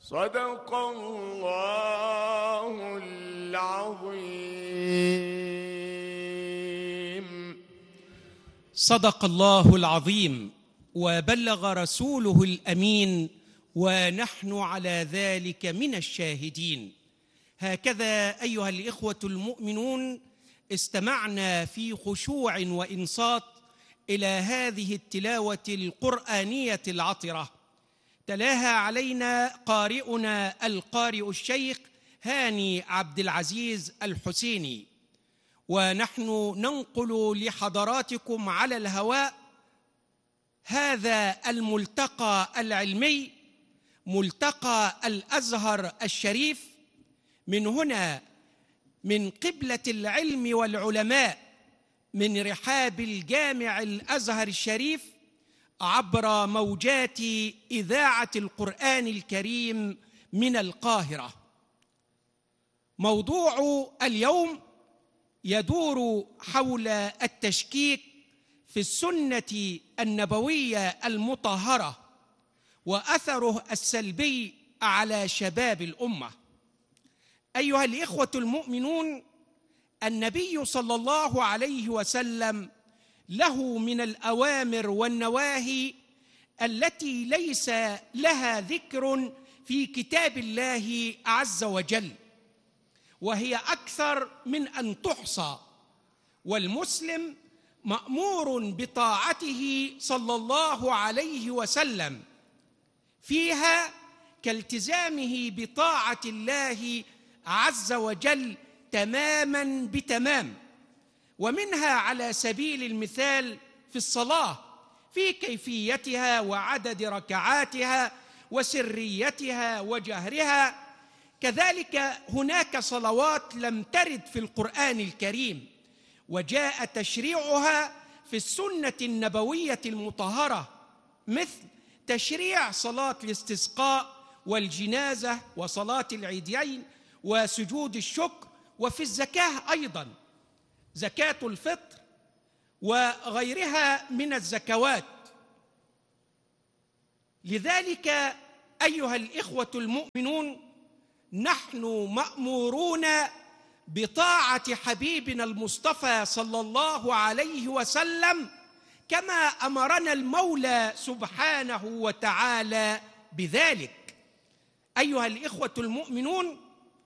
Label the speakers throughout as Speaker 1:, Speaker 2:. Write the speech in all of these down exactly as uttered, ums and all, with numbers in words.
Speaker 1: صدق الله العظيم.
Speaker 2: صدق الله العظيم وبلغ رسوله الأمين، ونحن على ذلك من الشاهدين. هكذا أيها الإخوة المؤمنون استمعنا في خشوع وإنصات إلى هذه التلاوة القرآنية العطرة، تلاها علينا قارئنا القارئ الشيخ هاني عبد العزيز الحسيني، ونحن ننقل لحضراتكم على الهواء هذا الملتقى العلمي، ملتقى الأزهر الشريف، من هنا من قبلة العلم والعلماء، من رحاب الجامع الأزهر الشريف، عبر موجات إذاعة القرآن الكريم من القاهرة. موضوع اليوم يدور حول التشكيك في السنة النبوية المطهرة وأثره السلبي على شباب الأمة. أيها الإخوة المؤمنون، النبي صلى الله عليه وسلم له من الأوامر والنواهي التي ليس لها ذكر في كتاب الله عز وجل، وهي أكثر من أن تحصى، والمسلم مأمور بطاعته صلى الله عليه وسلم فيها كالتزامه بطاعة الله عز وجل تماماً بتمام. ومنها على سبيل المثال في الصلاة، في كيفيتها وعدد ركعاتها وسريتها وجهرها. كذلك هناك صلوات لم ترد في القرآن الكريم، وجاء تشريعها في السنة النبوية المطهرة، مثل تشريع صلاة الاستسقاء والجنازة وصلاة العيدين وسجود الشكر، وفي الزكاة أيضاً زكاة الفطر وغيرها من الزكوات. لذلك أيها الإخوة المؤمنون، نحن مأمورون بطاعة حبيبنا المصطفى صلى الله عليه وسلم كما أمرنا المولى سبحانه وتعالى بذلك. أيها الإخوة المؤمنون،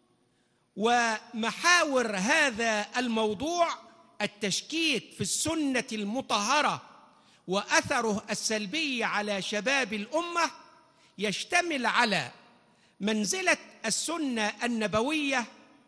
Speaker 2: ومحاور هذا الموضوع التشكيك في السنة المطهرة وأثره السلبي على شباب الأمة، يشتمل على منزلة السنة النبوية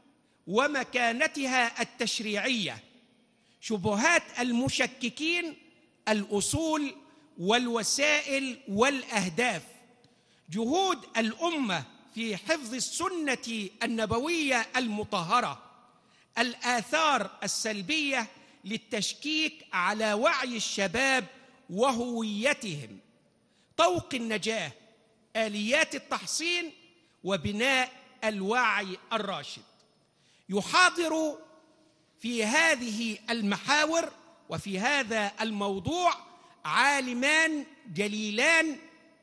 Speaker 2: ومكانتها التشريعية، شبهات المشككين، الأصول والوسائل والأهداف، جهود الأمة في حفظ السنة النبوية المطهرة، الآثار السلبية للتشكيك على وعي الشباب وهويتهم، طوق النجاة، آليات التحصين، وبناء الوعي الراشد. يحاضر في هذه المحاور وفي هذا الموضوع عالمان جليلان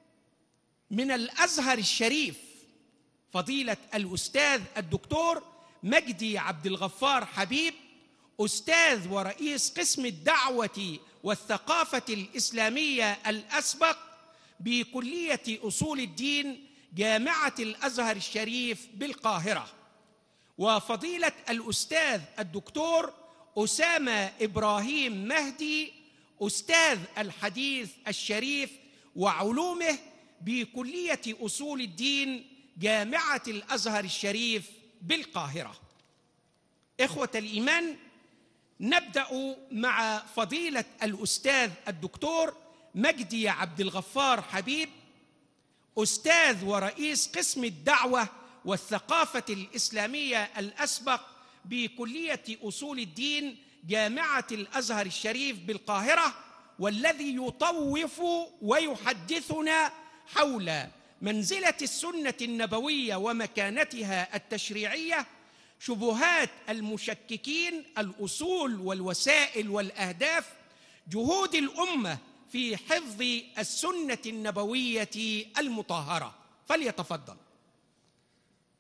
Speaker 2: من الأزهر الشريف، فضيلة الأستاذ الدكتور مجدي عبد الغفار حبيب، أستاذ ورئيس قسم الدعوة والثقافة الإسلامية الأسبق بكلية أصول الدين جامعة الأزهر الشريف بالقاهرة، وفضيلة الأستاذ الدكتور أسامة إبراهيم مهدي، أستاذ الحديث الشريف وعلومه بكلية أصول الدين جامعة الأزهر الشريف بالقاهرة. إخوة الإيمان، نبدأ مع فضيلة الأستاذ الدكتور مجدي عبد الغفار حبيب، أستاذ ورئيس قسم الدعوة والثقافة الإسلامية الأسبق بكلية أصول الدين جامعة الأزهر الشريف بالقاهرة، والذي يطوف ويحدثنا حول منزلة السنة النبوية ومكانتها التشريعية، شبهات المشككين، الأصول والوسائل والأهداف، جهود الأمة في حفظ السنة النبوية المطهرة. فليتفضل.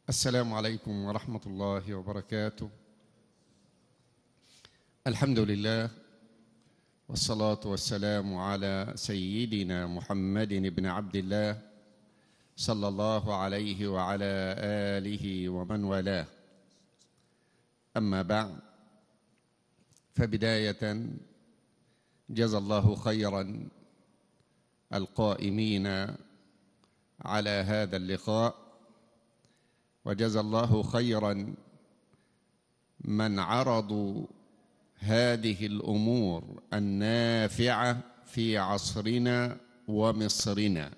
Speaker 1: السلام عليكم ورحمة الله وبركاته. الحمد لله والصلاة والسلام على سيدنا محمد بن عبد الله صلى الله عليه وعلى آله ومن والاه. أما بعد، فبداية جزى الله خيرا القائمين على هذا اللقاء، وجزى الله خيرا من عرضوا هذه الأمور النافعة في عصرنا ومصرنا.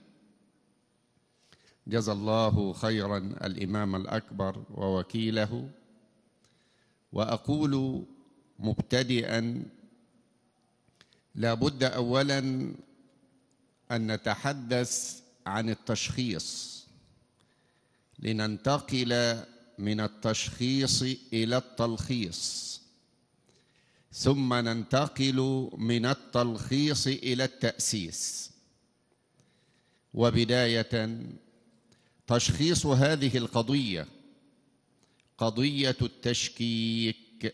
Speaker 1: جزى الله خيرا الإمام الأكبر ووكيله. وأقول مبتدئا، لا بد أولا أن نتحدث عن التشخيص، لننتقل من التشخيص إلى التلخيص، ثم ننتقل من التلخيص إلى التأسيس. وبداية، تشخيص هذه القضية قضية التشكيك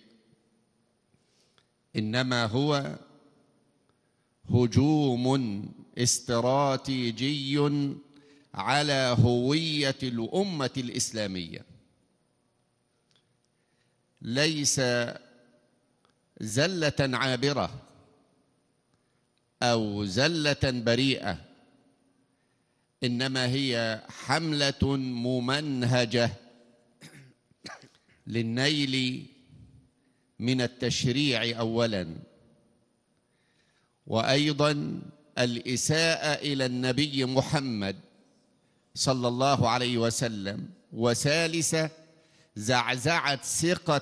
Speaker 1: إنما هو هجوم استراتيجي على هوية الأمة الإسلامية، ليس زلة عابرة أو زلة بريئة، إنما هي حملة ممنهجة للنيل من التشريع أولاً، وأيضاً الإساءة إلى النبي محمد صلى الله عليه وسلم، وثالثة زعزعة ثقة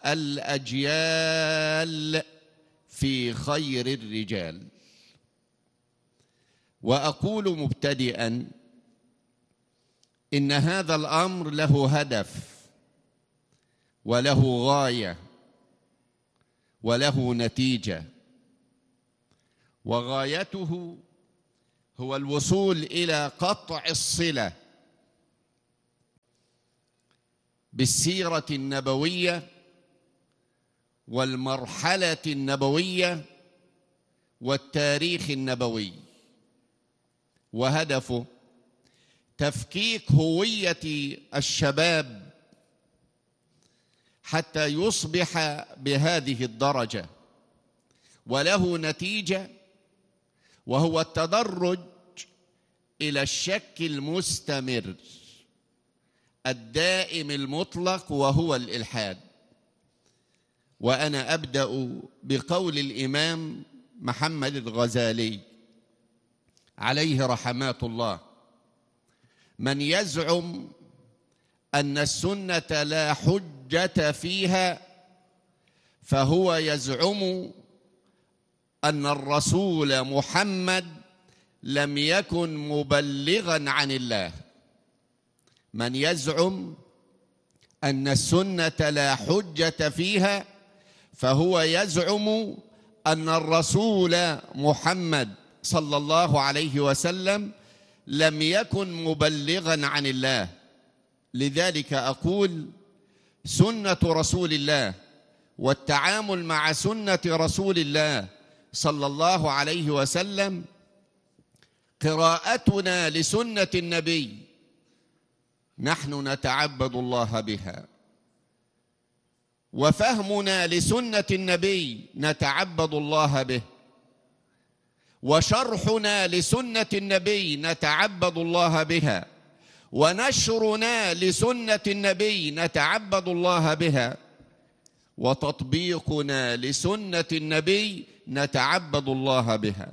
Speaker 1: الأجيال في خير الرجال. وأقول مبتدئاً إن هذا الأمر له هدف وله غاية وله نتيجة، وغايته هو الوصول إلى قطع الصلة بالسيرة النبوية والمرحلة النبوية والتاريخ النبوي، وهدفه تفكيك هوية الشباب حتى يصبح بهذه الدرجة، وله نتيجة، وهو التدرج إلى الشك المستمر الدائم المطلق، وهو الإلحاد. وأنا أبدأ بقول الإمام محمد الغزالي عليه رحمات الله: من يزعم أن السنة لا حجة فيها فهو يزعم أن الرسول محمد لم يكن مبلغاً عن الله. من يزعم أن السنة لا حجة فيها فهو يزعم أن الرسول محمد صلى الله عليه وسلم لم يكن مبلغاً عن الله. لذلك أقول: سنة رسول الله والتعامل مع سنة رسول الله صلى الله عليه وسلم، قراءتنا لسنة النبي نحن نتعبد الله بها، وفهمنا لسنة النبي نتعبد الله به، وشرحنا لسنة النبي نتعبد الله بها، ونشرنا لسنة النبي نتعبد الله بها، وتطبيقنا لسنة النبي نتعبد الله بها.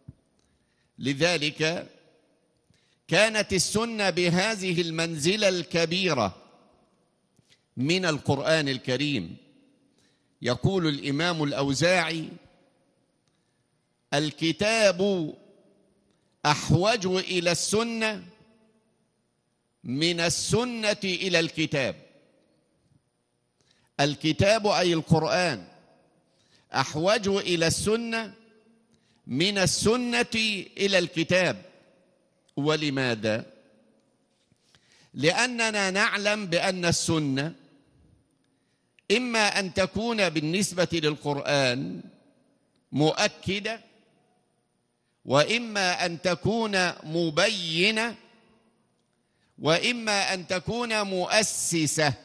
Speaker 1: لذلك كانت السنة بهذه المنزلة الكبيرة من القرآن الكريم. يقول الإمام الأوزاعي: الكتاب أحوج إلى السنة من السنة إلى الكتاب. الكتاب أي القرآن أحوج إلى السنة من السنة إلى الكتاب. ولماذا؟
Speaker 3: لأننا نعلم بأن السنة إما أن تكون بالنسبة للقرآن مؤكدة، وإما أن تكون مبينة، وإما أن تكون مؤسسة.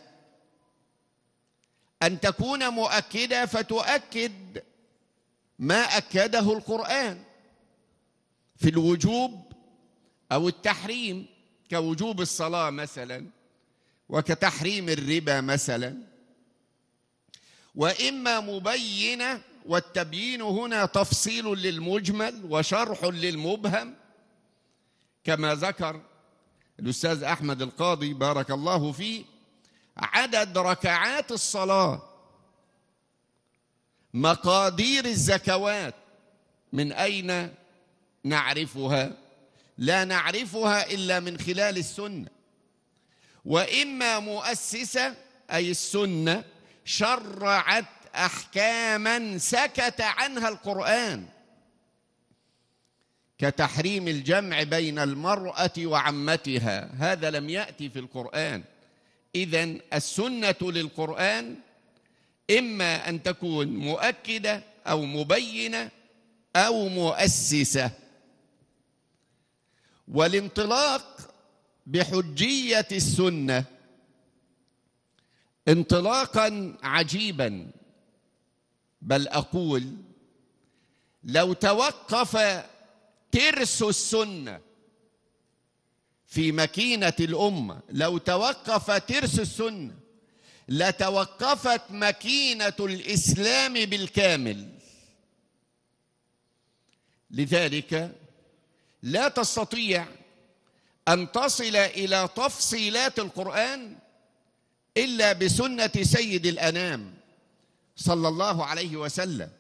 Speaker 3: أن تكون مؤكدة فتؤكد ما أكده القرآن في الوجوب أو التحريم، كوجوب الصلاة مثلا، وكتحريم الربا مثلا. وإما مبينة، والتبيين هنا تفصيل للمجمل وشرح للمبهم، كما ذكر الأستاذ أحمد القاضي بارك الله فيه عدد ركعات الصلاة، مقادير الزكوات، من أين نعرفها؟ لا نعرفها إلا من خلال السنة. وإما مؤسسة، أي السنة شرعت أحكاما سكت عنها القرآن، كتحريم الجمع بين المرأة وعمتها، هذا لم يأتي في القرآن. إذن السنة للقرآن إما أن تكون مؤكدة أو مبينة أو مؤسسة. والانطلاق بحجية السنة انطلاقا عجيبا، بل أقول لو توقف ترس السنة في مكينة الأمة، لو توقف ترس السنة لتوقفت مكينة الإسلام بالكامل. لذلك لا تستطيع أن تصل إلى تفصيلات القرآن إلا بسنة سيد الأنام صلى الله عليه وسلم.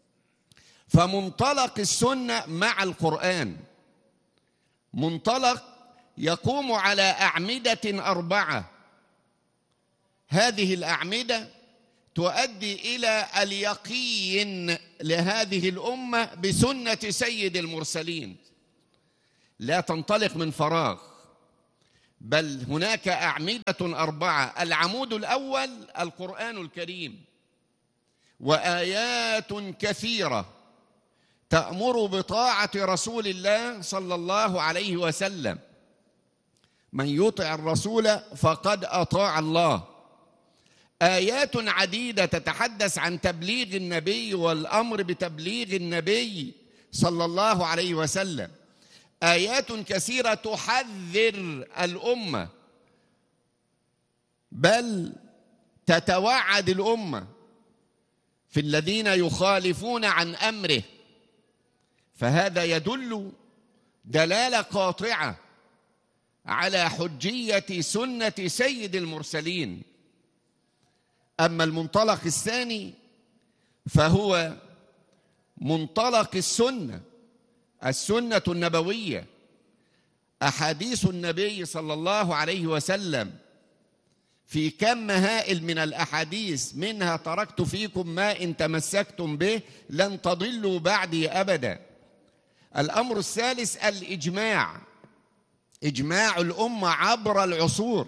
Speaker 3: فمنطلق السنة مع القرآن منطلق يقوم على أعمدة أربعة، هذه الأعمدة تؤدي إلى اليقين لهذه الأمة بسنة سيد المرسلين، لا تنطلق من فراغ، بل هناك أعمدة أربعة. العمود الأول القرآن الكريم، وآيات كثيرة تأمر بطاعة رسول الله صلى الله عليه وسلم، من يطع الرسول فقد أطاع الله. آيات عديدة تتحدث عن تبليغ النبي والأمر بتبليغ النبي صلى الله عليه وسلم. آيات كثيرة تحذر الأمة، بل تتوعد الأمة في الذين يخالفون عن أمره. فهذا يدل دلالة قاطعة على حجية سنة سيد المرسلين. أما المنطلق الثاني فهو منطلق السنة، السنة النبوية، أحاديث النبي صلى الله عليه وسلم في كم هائل من الأحاديث، منها تركت فيكم ما إن تمسكتم به لن تضلوا بعدي أبدا. الأمر الثالث الإجماع، إجماع الأمة عبر العصور.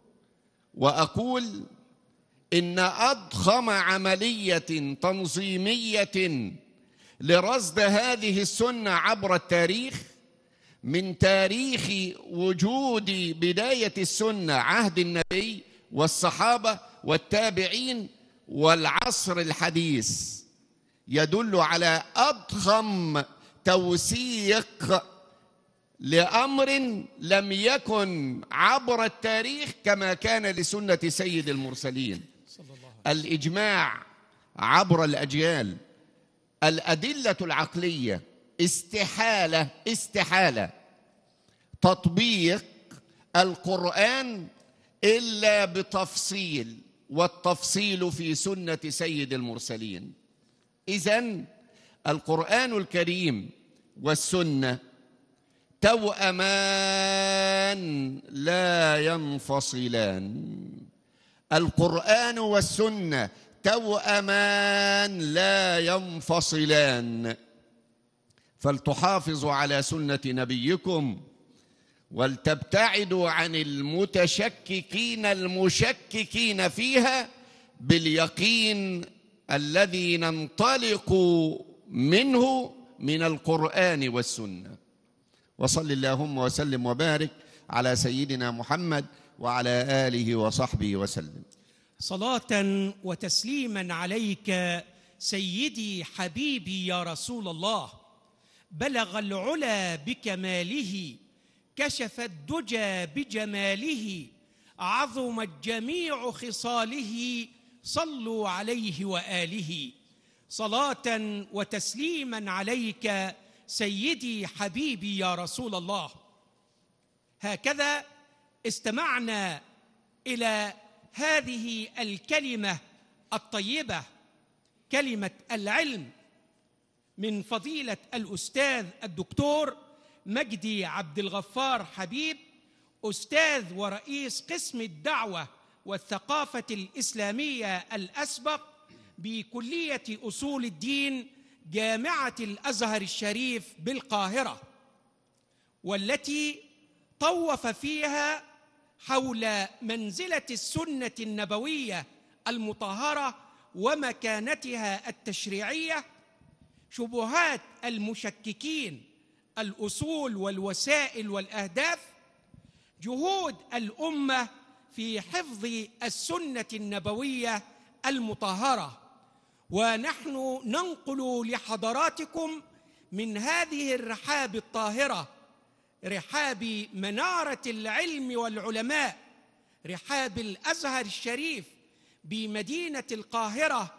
Speaker 3: وأقول إن أضخم عملية تنظيمية لرصد هذه السنة عبر التاريخ، من تاريخ وجود بداية السنة عهد النبي والصحابة والتابعين والعصر الحديث، يدل على أضخم توثيق لأمر لم يكن عبر التاريخ كما كان لسنة سيد المرسلين. الإجماع عبر الأجيال، الأدلة العقلية، استحالة استحالة تطبيق القرآن إلا بتفصيل، والتفصيل في سنة سيد المرسلين. إذن القرآن الكريم والسنة توأمان لا ينفصلان، القرآن والسنة توأمان لا ينفصلان. فلتحافظوا على سنة نبيكم ولتبتعدوا عن المتشككين المشككين فيها باليقين الذي ننطلق منه من القرآن والسنة. وصل اللهم وسلم وبارك على سيدنا محمد وعلى آله وصحبه وسلم.
Speaker 2: صلاة وتسليما عليك سيدي حبيبي يا رسول الله. بلغ العلا بكماله، كشف الدجى بجماله، عظمت جميع خصاله، صلوا عليه وآله. صلاة وتسليما عليك سيدي حبيبي يا رسول الله. هكذا استمعنا إلى هذه الكلمة الطيبة، كلمة العلم، من فضيلة الأستاذ الدكتور مجدي عبد الغفار حبيب، أستاذ ورئيس قسم الدعوة والثقافة الإسلامية الأسبق بكلية أصول الدين جامعة الأزهر الشريف بالقاهرة، والتي طوف فيها حول منزلة السنة النبوية المطهرة ومكانتها التشريعية، شبهات المشككين، الأصول والوسائل والأهداف، جهود الأمة في حفظ السنة النبوية المطهرة. ونحن ننقل لحضراتكم من هذه الرحاب الطاهرة، رحاب منارة العلم والعلماء، رحاب الأزهر الشريف بمدينة القاهرة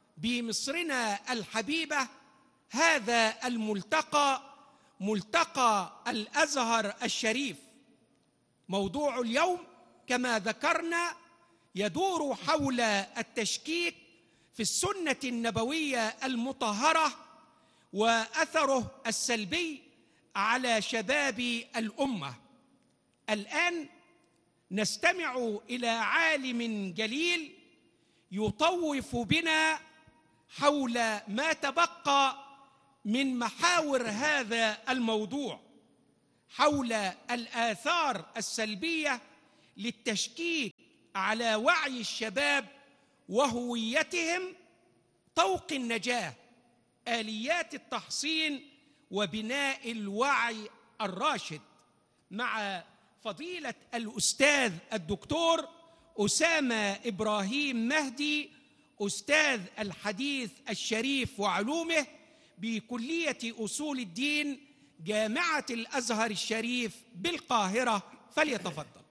Speaker 2: بمصرنا الحبيبة، هذا الملتقى، ملتقى الأزهر الشريف. موضوع اليوم كما ذكرنا يدور حول التشكيك في السنة النبوية المطهرة وأثره السلبي على شباب الأمة. الآن نستمع إلى عالم جليل يطوف بنا حول ما تبقى من محاور هذا الموضوع، حول الآثار السلبية للتشكيك على وعي الشباب وهويتهم، طوق النجاة، آليات التحصين وبناء الوعي الراشد، مع فضيلة الأستاذ الدكتور أسامة إبراهيم مهدي، أستاذ الحديث الشريف وعلومه بكلية أصول الدين جامعة الأزهر الشريف بالقاهرة، فليتفضل.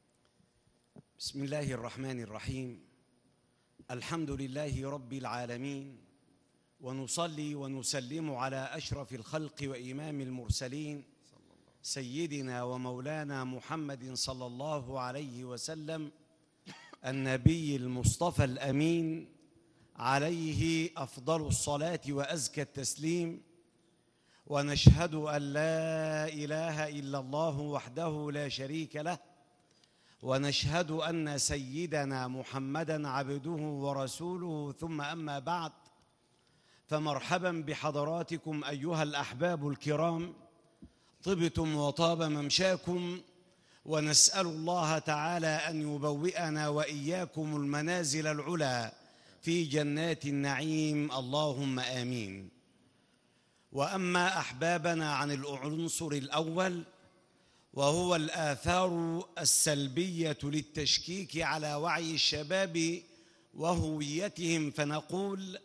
Speaker 4: بسم الله الرحمن الرحيم. الحمد لله رب العالمين، ونصلي ونسلم على أشرف الخلق وإمام المرسلين سيدنا ومولانا محمد صلى الله عليه وسلم، النبي المصطفى الأمين، عليه أفضل الصلاة وأزكى التسليم. ونشهد أن لا إله إلا الله وحده لا شريك له، ونشهد أن سيدنا محمدًا عبده ورسوله، ثم أما بعد، فمرحبا بحضراتكم أيها الأحباب الكرام، طبتم وطاب ممشاكم، ونسأل الله تعالى أن يبوئنا وإياكم المنازل العلى في جنات النعيم، اللهم آمين. وأما أحبابنا عن العنصر الأول، وهو الآثار السلبية للتشكيك على وعي الشباب وهويتهم، فنقول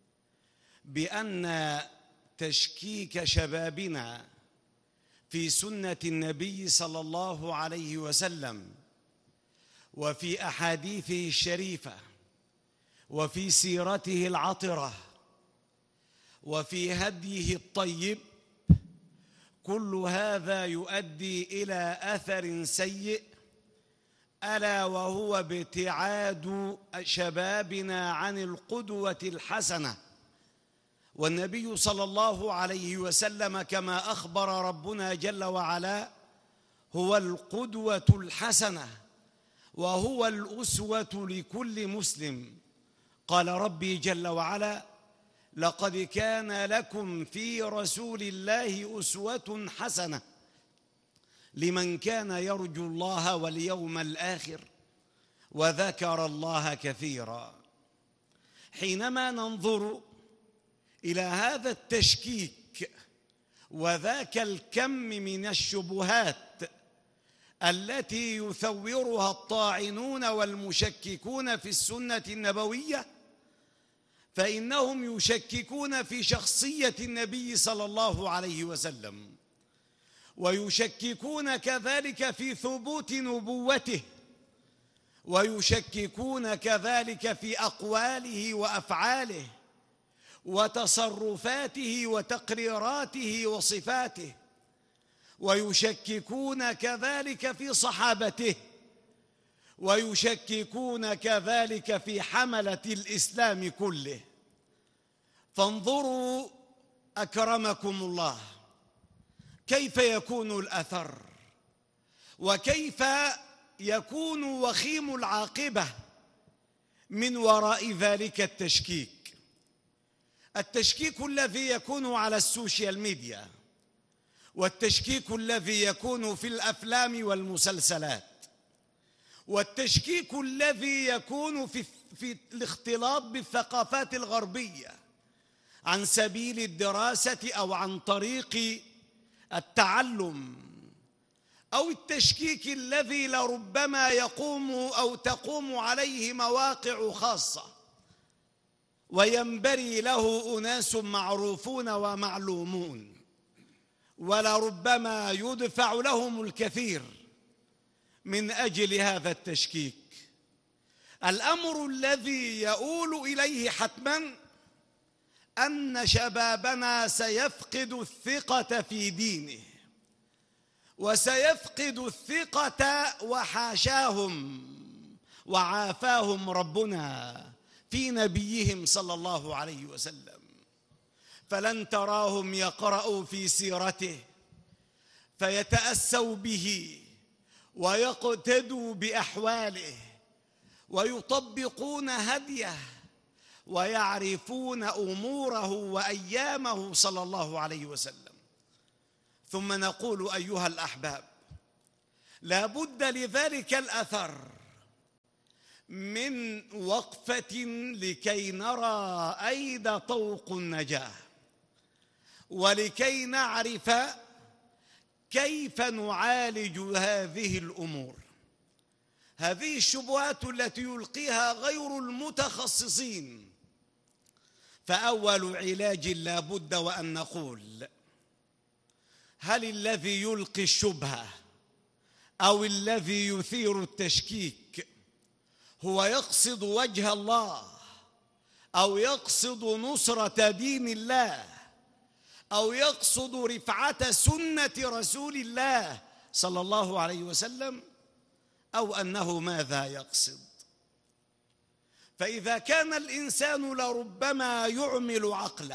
Speaker 4: بأن تشكيك شبابنا في سنة النبي صلى الله عليه وسلم وفي أحاديثه الشريفة وفي سيرته العطرة وفي هديه الطيب، كل هذا يؤدي إلى أثر سيء، ألا وهو ابتعاد شبابنا عن القدوة الحسنة. والنبي صلى الله عليه وسلم كما أخبر ربنا جل وعلا هو القدوة الحسنة وهو الأسوة لكل مسلم. قال ربي جل وعلا: لقد كان لكم في رسول الله أسوة حسنة لمن كان يرجو الله واليوم الآخر وذكر الله كثيرا. حينما ننظر إلى هذا التشكيك وذاك الكم من الشبهات التي يثورها الطاعنون والمشككون في السنة النبوية، فإنهم يشككون في شخصية النبي صلى الله عليه وسلم، ويشككون كذلك في ثبوت نبوته، ويشككون كذلك في أقواله وأفعاله وتصرفاته وتقريراته وصفاته، ويشككون كذلك في صحابته، ويشككون كذلك في حملة الإسلام كله. فانظروا أكرمكم الله كيف يكون الأثر، وكيف يكون وخيم العاقبة من وراء ذلك التشكيك. التشكيك الذي يكون على السوشيال ميديا، والتشكيك الذي يكون في الأفلام والمسلسلات، والتشكيك الذي يكون في, في الاختلاط بالثقافات الغربية عن سبيل الدراسة أو عن طريق التعلم، أو التشكيك الذي لربما يقوم أو تقوم عليه مواقع خاصة وينبري له أناس معروفون ومعلومون، ولربما يدفع لهم الكثير من أجل هذا التشكيك. الأمر الذي يؤول إليه حتماً أن شبابنا سيفقد الثقة في دينه، وسيفقد الثقة وحاشاهم وعافاهم ربنا في نبيهم صلى الله عليه وسلم. فلن تراهم يقرأوا في سيرته فيتأسوا به ويقتدوا بأحواله ويطبقون هديه ويعرفون أموره وأيامه صلى الله عليه وسلم. ثم نقول أيها الأحباب، لا بد لذلك الأثر من وقفة لكي نرى أين طوق النجاة، ولكي نعرف كيف نعالج هذه الأمور. هذه الشبهات التي يلقيها غير المتخصصين، فأول علاج لا بد وأن نقول: هل الذي يلقي الشبهة أو الذي يثير التشكيك هو يقصد وجه الله، أو يقصد نصرة دين الله، أو يقصد رفعة سنة رسول الله صلى الله عليه وسلم، أو أنه ماذا يقصد؟ فإذا كان الإنسان لربما يعمل عقله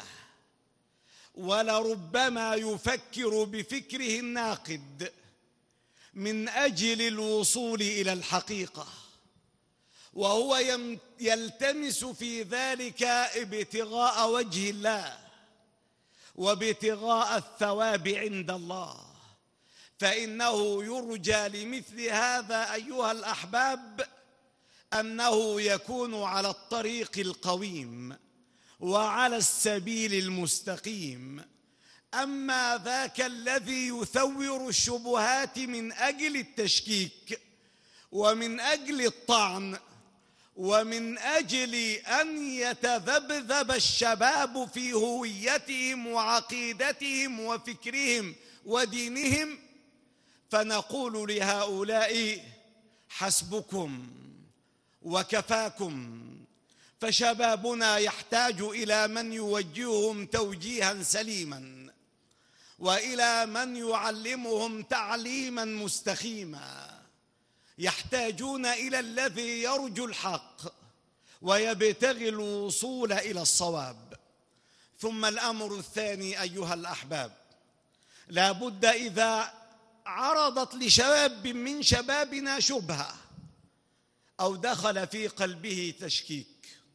Speaker 4: ولربما يفكر بفكره الناقد من أجل الوصول إلى الحقيقة، وهو يلتمس في ذلك ابتغاء وجه الله وابتغاء الثواب عند الله، فإنه يرجى لمثل هذا أيها الأحباب أنه يكون على الطريق القويم وعلى السبيل المستقيم. أما ذاك الذي يثور الشبهات من أجل التشكيك ومن أجل الطعن ومن أجل أن يتذبذب الشباب في هويتهم وعقيدتهم وفكرهم ودينهم، فنقول لهؤلاء: حسبكم وكفاكم. فشبابنا يحتاج إلى من يوجههم توجيها سليما، وإلى من يعلمهم تعليما مستقيما. يحتاجون إلى الذي يرجو الحق ويبتغي الوصول إلى الصواب. ثم الأمر الثاني أيها الأحباب، لا بد إذا عرضت لشباب من شبابنا شبهة أو دخل في قلبه تشكيك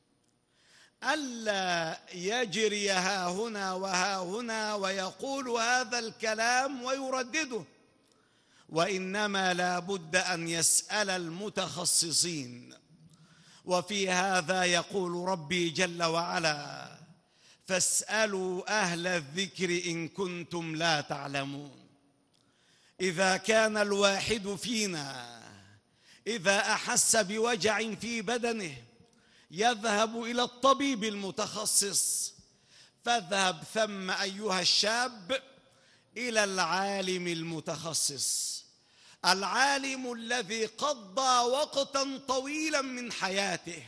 Speaker 4: ألا يجري ها هنا وها هنا ويقول هذا الكلام ويردده وإنما لا بد أن يسأل المتخصصين. وفي هذا يقول ربي جل وعلا: فاسألوا أهل الذكر إن كنتم لا تعلمون. إذا كان الواحد فينا إذا أحس بوجع في بدنه يذهب إلى الطبيب المتخصص، فاذهب ثم أيها الشاب إلى العالم المتخصص، العالم الذي قضى وقتا طويلا من حياته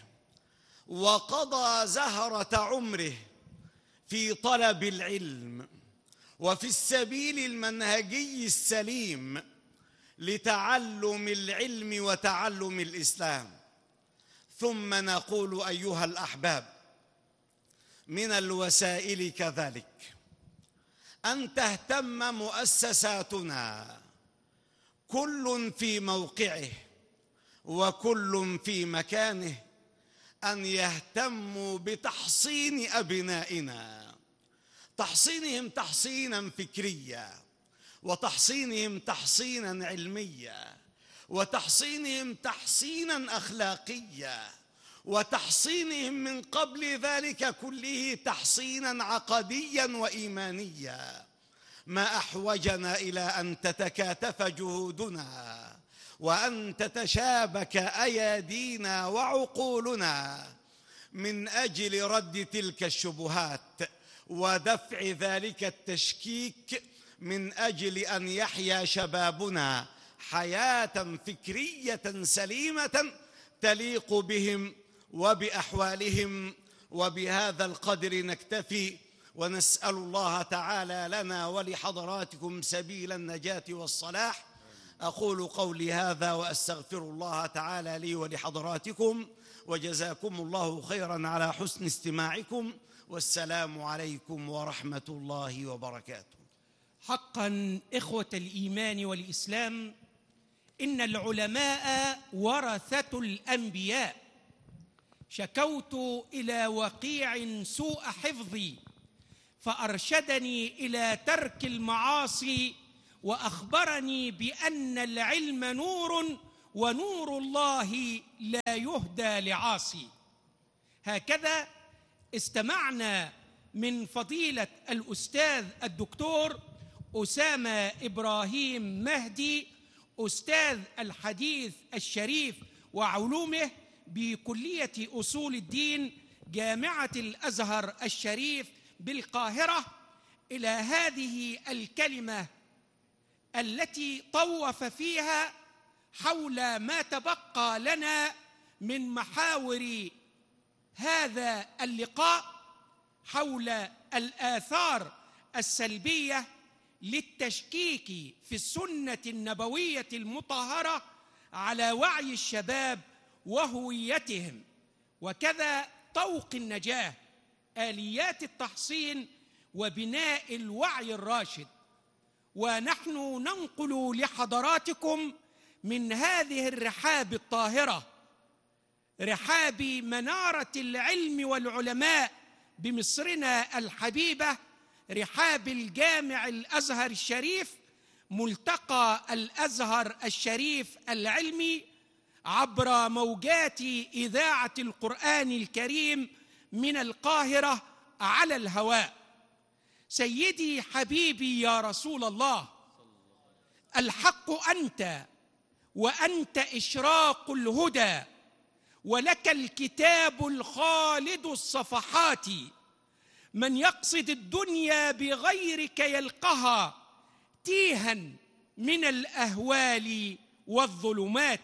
Speaker 4: وقضى زهرة عمره في طلب العلم وفي السبيل المنهجي السليم لتعلم العلم وتعلم الإسلام. ثم نقول أيها الأحباب: من الوسائل كذلك أن تهتم مؤسساتنا كل في موقعه وكل في مكانه أن يهتموا بتحصين أبنائنا، تحصينهم تحصينا فكريا، وتحصينهم تحصينا علميا، وتحصينهم تحصينا أخلاقيا، وتحصينهم من قبل ذلك كله تحصينا عقديا وإيمانيا. ما أحوجنا إلى أن تتكاتف جهودنا وأن تتشابك أيادينا وعقولنا من أجل رد تلك الشبهات ودفع ذلك التشكيك، من أجل أن يحيا شبابنا حياة فكرية سليمة تليق بهم وبأحوالهم. وبهذا القدر نكتفي، ونسأل الله تعالى لنا ولحضراتكم سبيل النجاة والصلاح. أقول قولي هذا وأستغفر الله تعالى لي ولحضراتكم، وجزاكم الله خيرا على حسن استماعكم، والسلام عليكم ورحمة الله وبركاته.
Speaker 2: حقا إخوة الإيمان والإسلام، إن العلماء ورثة الأنبياء. شكوت إلى وقيع سوء حفظي فأرشدني إلى ترك المعاصي، وأخبرني بأن العلم نور ونور الله لا يهدى لعاصي. هكذا استمعنا من فضيلة الأستاذ الدكتور أسامة إبراهيم مهدي، أستاذ الحديث الشريف وعلومه بكلية أصول الدين جامعة الأزهر الشريف بالقاهرة، إلى هذه الكلمة التي طوف فيها حول ما تبقى لنا من محاور هذا اللقاء حول الآثار السلبية للتشكيك في السنة النبوية المطهرة على وعي الشباب وهويتهم، وكذا طوق النجاة، آليات التحصين وبناء الوعي الراشد. ونحن ننقل لحضراتكم من هذه الرحاب الطاهرة، رحاب منارة العلم والعلماء بمصرنا الحبيبة، رحاب الجامع الأزهر الشريف، ملتقى الأزهر الشريف العلمي، عبر موجات إذاعة القرآن الكريم من القاهرة على الهواء. سيدي حبيبي يا رسول الله، الحق أنت وأنت إشراق الهدى، ولك الكتاب الخالد الصفحات. من يقصد الدنيا بغيرك يلقها تيها من الأهوال والظلمات.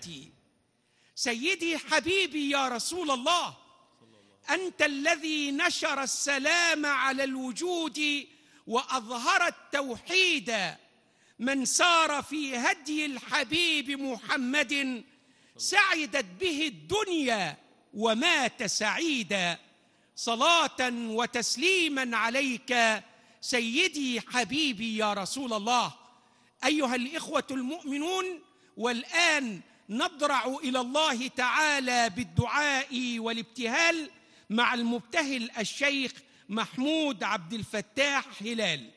Speaker 2: سيدي حبيبي يا رسول الله، أنت الذي نشر السلام على الوجود وأظهر التوحيد. من سار في هدي الحبيب محمد سعدت به الدنيا ومات سعيدا. صلاة وتسليما عليك سيدي حبيبي يا رسول الله. أيها الإخوة المؤمنون، والآن نضرع إلى الله تعالى بالدعاء والابتهال مع المبتهل الشيخ محمود عبد الفتاح هلال.